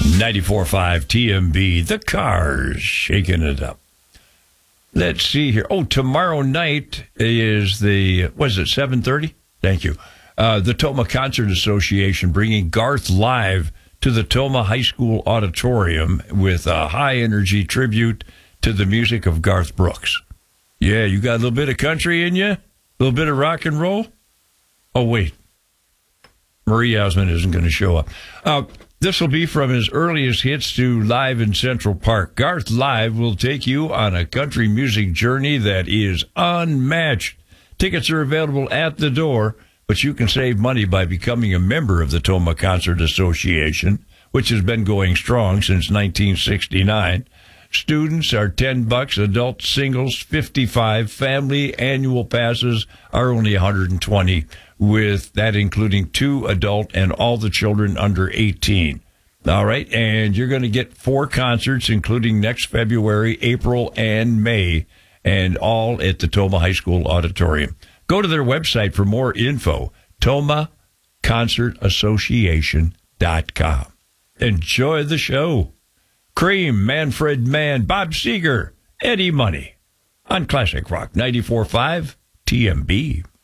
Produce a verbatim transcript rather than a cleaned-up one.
ninety-four point five T M B, the Cars, shaking it up. Let's see here. Oh, tomorrow night is the, what is it, seven thirty? Thank you. Uh, the Toma Concert Association bringing Garth live to the Toma High School Auditorium with a high-energy tribute to the music of Garth Brooks. Yeah, you got a little bit of country in you? A little bit of rock and roll? Oh, wait. Marie Osmond isn't going to show up. Uh, this will be from his earliest hits to Live in Central Park. Garth Live will take you on a country music journey that is unmatched. Tickets are available at the door, but you can save money by becoming a member of the Toma Concert Association, which has been going strong since nineteen sixty-nine. Students are ten bucks, adult singles fifty-five, family annual passes are only one hundred twenty, with that including two adult and all the children under eighteen. All right, and you're going to get four concerts, including next February, April, and May, and all at the Toma High School Auditorium. Go to their website for more info, toma concert association dot com. Enjoy the show. Cream, Manfred Mann, Bob Seger, Eddie Money on Classic Rock ninety-four point five T M B.